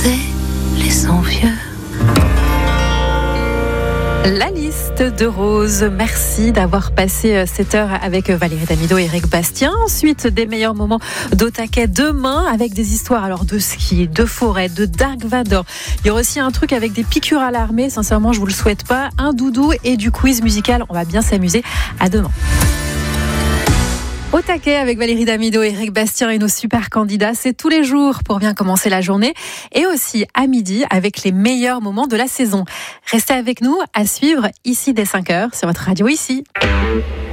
regarder les envieux. La liste de Rose, merci d'avoir passé cette heure avec Valérie Damido et Eric Bastien. Ensuite, des meilleurs moments d'Au Taquet demain avec des histoires alors de ski, de forêt, de Dark Vador. Il y aura aussi un truc avec des piqûres à l'armée, sincèrement je vous le souhaite pas, un doudou et du quiz musical, on va bien s'amuser. À demain. Au Taquet avec Valérie Damido et Eric Bastien et nos super candidats, c'est tous les jours pour bien commencer la journée et aussi à midi avec les meilleurs moments de la saison. Restez avec nous à suivre ici dès 5h sur votre radio ici.